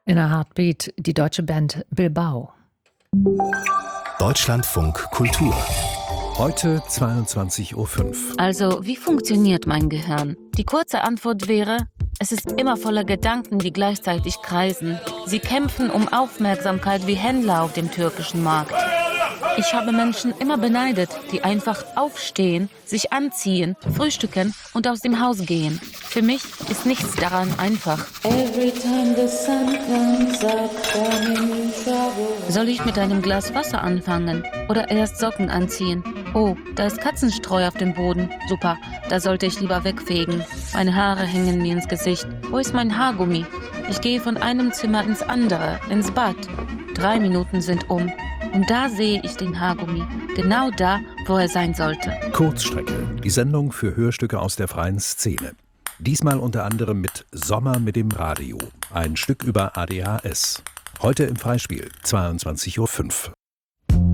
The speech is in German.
In a Heartbeat die deutsche Band Bilbao. Deutschlandfunk Kultur. Heute 22:05 Uhr. Also, wie funktioniert mein Gehirn? Die kurze Antwort wäre, es ist immer voller Gedanken, die gleichzeitig kreisen. Sie kämpfen um Aufmerksamkeit wie Händler auf dem türkischen Markt. Ich habe Menschen immer beneidet, die einfach aufstehen, sich anziehen, frühstücken und aus dem Haus gehen. Für mich ist nichts daran einfach. Soll ich mit einem Glas Wasser anfangen oder erst Socken anziehen? Oh, da ist Katzenstreu auf dem Boden. Super, da sollte ich lieber wegfegen. Meine Haare hängen mir ins Gesicht. Wo ist mein Haargummi? Ich gehe von einem Zimmer ins andere, ins Bad. 3 Minuten sind um. Und da sehe ich den Haargummi. Genau da, wo er sein sollte. Kurzstrecke, die Sendung für Hörstücke aus der freien Szene. Diesmal unter anderem mit Sommer mit dem Radio. Ein Stück über ADHS. Heute im Freispiel, 22:05 Uhr.